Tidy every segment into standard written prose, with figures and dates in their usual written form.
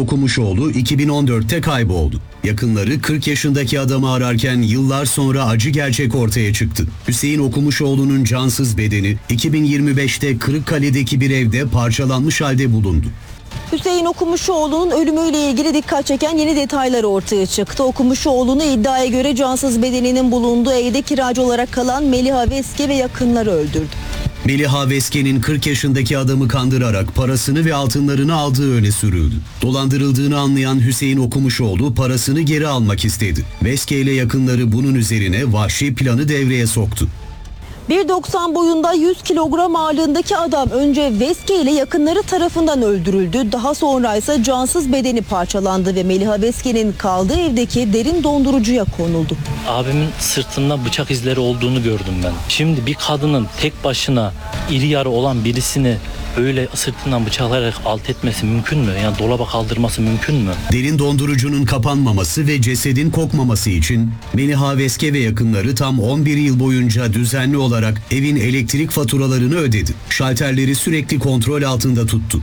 Okumuşoğlu 2014'te kayboldu. Yakınları 40 yaşındaki adamı ararken yıllar sonra acı gerçek ortaya çıktı. Hüseyin Okumuşoğlu'nun cansız bedeni 2025'te Kırıkkale'deki bir evde parçalanmış halde bulundu. Hüseyin Okumuşoğlu'nun ölümüyle ilgili dikkat çeken yeni detaylar ortaya çıktı. Okumuşoğlu'nu iddiaya göre cansız bedeninin bulunduğu evde kiracı olarak kalan Meliha Veske ve yakınları öldürdü. Meliha Veske'nin 40 yaşındaki adamı kandırarak parasını ve altınlarını aldığı öne sürüldü. Dolandırıldığını anlayan Hüseyin Okumuşoğlu parasını geri almak istedi. Veske ile yakınları bunun üzerine vahşi planı devreye soktu. 1.90 boyunda 100 kilogram ağırlığındaki adam önce Veske ile yakınları tarafından öldürüldü. Daha sonra ise cansız bedeni parçalandı ve Meliha Veske'nin kaldığı evdeki derin dondurucuya konuldu. Abimin sırtında bıçak izleri olduğunu gördüm ben. Şimdi bir kadının tek başına iri yarı olan birisini öyle sırtından bıçaklayarak alt etmesi mümkün mü? Yani dolaba kaldırması mümkün mü? Derin dondurucunun kapanmaması ve cesedin kokmaması için Meliha Veske ve yakınları tam 11 yıl boyunca düzenli olarak evin elektrik faturalarını ödedi. Şalterleri sürekli kontrol altında tuttu.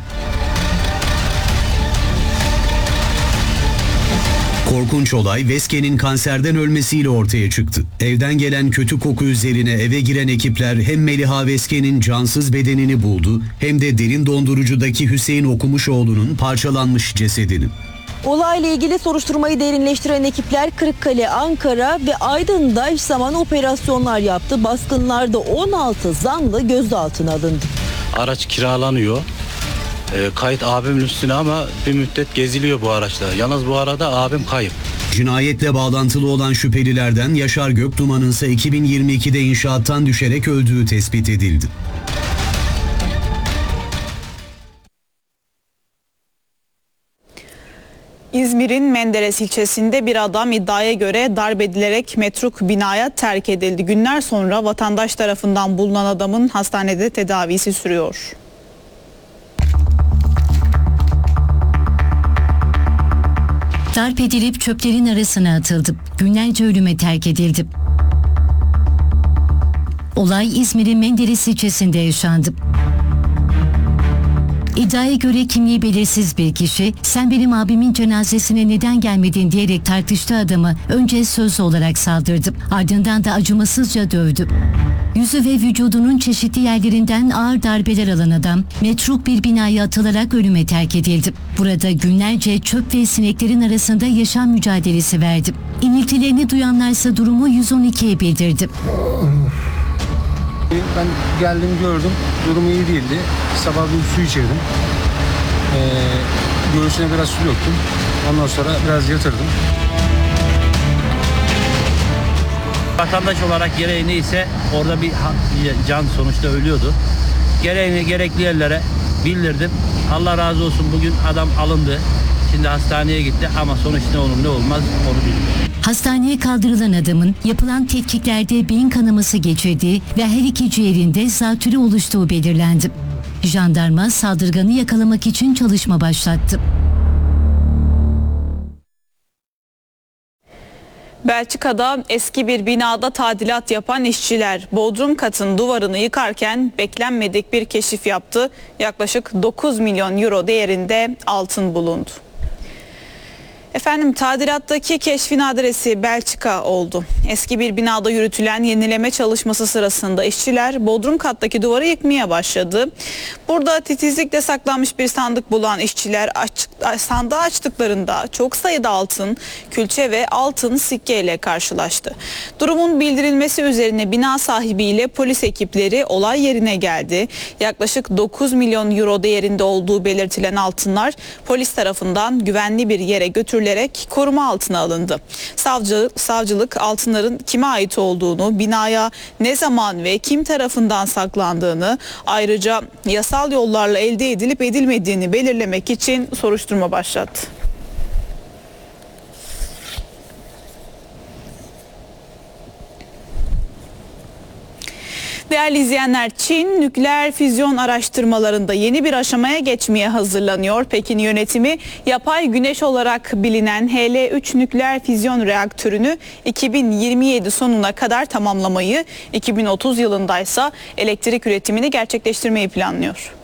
Korkunç olay Veske'nin kanserden ölmesiyle ortaya çıktı. Evden gelen kötü koku üzerine eve giren ekipler hem Meliha Veske'nin cansız bedenini buldu hem de derin dondurucudaki Hüseyin Okumuşoğlu'nun parçalanmış cesedini. Olayla ilgili soruşturmayı derinleştiren ekipler Kırıkkale, Ankara ve Aydın'da eş zamanlı operasyonlar yaptı. Baskınlarda 16 zanlı gözaltına alındı. Araç kiralanıyor. Kayıt abimin üstüne ama bir müddet geziliyor bu araçla. Yalnız bu arada abim kayıp. Cinayetle bağlantılı olan şüphelilerden Yaşar Göktuman'ın ise 2022'de inşaattan düşerek öldüğü tespit edildi. İzmir'in Menderes ilçesinde bir adam iddiaya göre darp edilerek metruk binaya terk edildi. Günler sonra vatandaş tarafından bulunan adamın hastanede tedavisi sürüyor. Darp edilip çöplerin arasına atıldı. Günlerce ölüme terk edildi. Olay İzmir'in Menderes ilçesinde yaşandı. İddiaya göre kimliği belirsiz bir kişi, "Sen benim abimin cenazesine neden gelmedin?" diyerek tartıştığı adamı önce sözlü olarak saldırdı. Ardından da acımasızca dövdü. Yüzü ve vücudunun çeşitli yerlerinden ağır darbeler alan adam metruk bir binaya atılarak ölüme terk edildi. Burada günlerce çöp ve sineklerin arasında yaşam mücadelesi verdi. İniltilerini duyanlarsa durumu 112'ye bildirdi. Ben geldim gördüm, durumu iyi değildi. Sabah bir su içirdim. Göğsüne biraz su döktüm. Ondan sonra biraz yatırdım. Vatandaş olarak gereği neyse orada bir can sonuçta ölüyordu. Gereğini gerekli yerlere bildirdim. Allah razı olsun, bugün adam alındı. Şimdi hastaneye gitti ama sonuç ne olur ne olmaz onu bilmiyorum. Hastaneye kaldırılan adamın yapılan tetkiklerde beyin kanaması geçirdiği ve her iki ciğerinde zatürre oluştuğu belirlendi. Jandarma saldırganı yakalamak için çalışma başlattı. Belçika'da eski bir binada tadilat yapan işçiler bodrum katın duvarını yıkarken beklenmedik bir keşif yaptı. Yaklaşık 9 milyon euro değerinde altın bulundu. Efendim, tadilattaki keşfin adresi Belçika oldu. Eski bir binada yürütülen yenileme çalışması sırasında işçiler bodrum kattaki duvarı yıkmaya başladı. Burada titizlikle saklanmış bir sandık bulan işçiler sandığı açtıklarında çok sayıda altın, külçe ve altın sikke ile karşılaştı. Durumun bildirilmesi üzerine bina sahibiyle polis ekipleri olay yerine geldi. Yaklaşık 9 milyon euro değerinde olduğu belirtilen altınlar polis tarafından güvenli bir yere götürülerek koruma altına alındı. Savcılık altınların kime ait olduğunu, binaya ne zaman ve kim tarafından saklandığını, ayrıca yasal yollarla elde edilip edilmediğini belirlemek için soruşturma başlattı. Değerli izleyenler, Çin nükleer füzyon araştırmalarında yeni bir aşamaya geçmeye hazırlanıyor. Pekin yönetimi yapay güneş olarak bilinen HL-3 nükleer füzyon reaktörünü 2027 sonuna kadar tamamlamayı, 2030 yılındaysa elektrik üretimini gerçekleştirmeyi planlıyor.